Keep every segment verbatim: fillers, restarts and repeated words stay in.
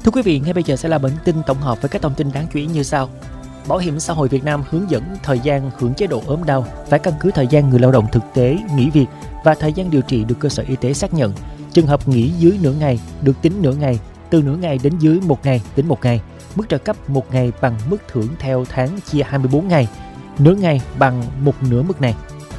Thưa quý vị, ngay bây giờ sẽ là bản tin tổng hợp với các thông tin đáng chú ý như sau. Bảo hiểm xã hội Việt Nam hướng dẫn thời gian hưởng chế độ ốm đau phải căn cứ thời gian người lao động thực tế nghỉ việc và thời gian điều trị được cơ sở y tế xác nhận. Trường hợp nghỉ dưới nửa ngày được tính nửa ngày, từ nửa ngày đến dưới một ngày tính một ngày. Mức trợ cấp một ngày bằng mức thưởng theo tháng chia hai mươi bốn ngày, nửa ngày bằng một nửa mức này.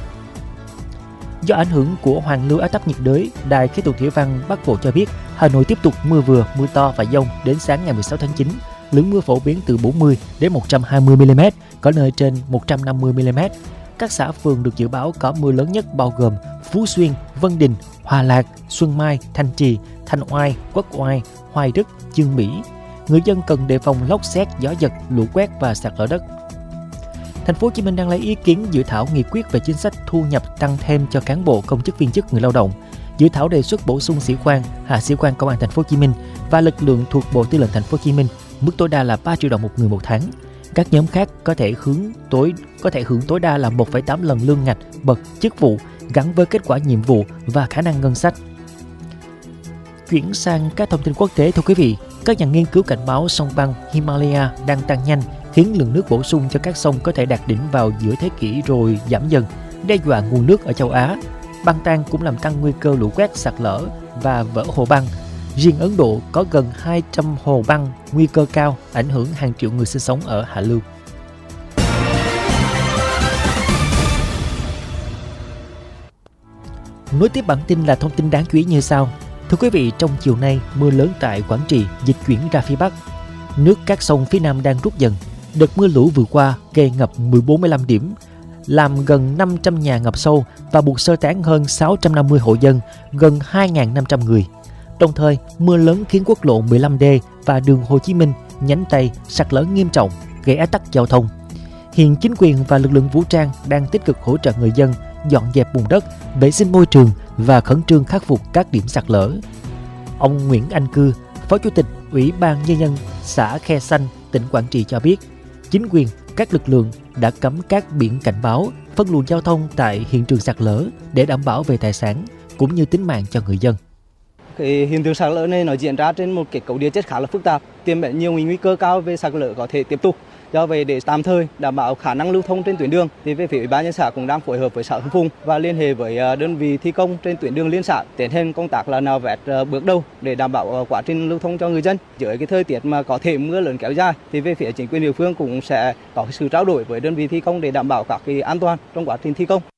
Do ảnh hưởng của hoàn lưu áp thấp nhiệt đới, Đài khí tượng thủy văn Bắc Bộ cho biết Hà Nội tiếp tục mưa vừa, mưa to và dông đến sáng ngày mười sáu tháng chín. Lượng mưa phổ biến từ bốn mươi đến một trăm hai mươi mi-li-mét, có nơi trên một trăm năm mươi mi-li-mét. Các xã phường được dự báo có mưa lớn nhất bao gồm Phú Xuyên, Vân Đình, Hòa Lạc, Xuân Mai, Thanh Trì, Thanh Oai, Quốc Oai, Hoài Đức, Chương Mỹ. Người dân cần đề phòng lốc sét, gió giật, lũ quét và sạt lở đất. Thành phố Hồ Chí Minh đang lấy ý kiến dự thảo nghị quyết về chính sách thu nhập tăng thêm cho cán bộ, công chức viên chức, người lao động. Dự thảo đề xuất bổ sung sĩ quan, hạ sĩ quan công an Thành phố Hồ Chí Minh và lực lượng thuộc Bộ Tư lệnh Thành phố Hồ Chí Minh, mức tối đa là ba triệu đồng một người một tháng. Các nhóm khác có thể hưởng tối có thể hưởng tối đa là một phẩy tám lần lương ngạch, bậc, chức vụ gắn với kết quả nhiệm vụ và khả năng ngân sách. Chuyển sang các thông tin quốc tế, thưa quý vị, các nhà nghiên cứu cảnh báo sông băng Himalaya đang tăng nhanh, khiến lượng nước bổ sung cho các sông có thể đạt đỉnh vào giữa thế kỷ rồi giảm dần, đe dọa nguồn nước ở châu Á. Băng tan cũng làm tăng nguy cơ lũ quét, sạt lở và vỡ hồ băng. Riêng Ấn Độ có gần hai trăm hồ băng nguy cơ cao, ảnh hưởng hàng triệu người sinh sống ở hạ lưu. Nối tiếp bản tin là thông tin đáng chú ý như sau. Thưa quý vị, trong chiều nay, mưa lớn tại Quảng Trị dịch chuyển ra phía Bắc. Nước các sông phía Nam đang rút dần. Đợt mưa lũ vừa qua gây ngập mười bốn phẩy năm điểm, làm gần năm trăm nhà ngập sâu và buộc sơ tán hơn sáu trăm năm mươi hộ dân, gần hai nghìn năm trăm người. Đồng thời, mưa lớn khiến quốc lộ mười lăm D và đường Hồ Chí Minh nhánh Tây sạt lở nghiêm trọng, gây ách tắc giao thông. Hiện chính quyền và lực lượng vũ trang đang tích cực hỗ trợ người dân dọn dẹp bùn đất, vệ sinh môi trường và khẩn trương khắc phục các điểm sạt lở. Ông Nguyễn Anh Cư, Phó Chủ tịch Ủy ban Nhân dân xã Khe Xanh, tỉnh Quảng Trị cho biết, chính quyền, các lực lượng đã cắm các biển cảnh báo, phân luồng giao thông tại hiện trường sạt lở để đảm bảo về tài sản cũng như tính mạng cho người dân. Cái hiện tượng sạt lở này nó diễn ra trên một kết cấu địa chất khá là phức tạp, tiềm ẩn nhiều nguy cơ cao về sạt lở có thể tiếp tục. Do vậy, để tạm thời đảm bảo khả năng lưu thông trên tuyến đường, thì về phía Ủy ban nhân xã cũng đang phối hợp với xã Hưng Phùng và liên hệ với đơn vị thi công trên tuyến đường liên xã tiến hành công tác là nạo vét bước đầu để đảm bảo quá trình lưu thông cho người dân. Dưới cái thời tiết mà có thể mưa lớn kéo dài, thì về phía chính quyền địa phương cũng sẽ có sự trao đổi với đơn vị thi công để đảm bảo các cái an toàn trong quá trình thi công.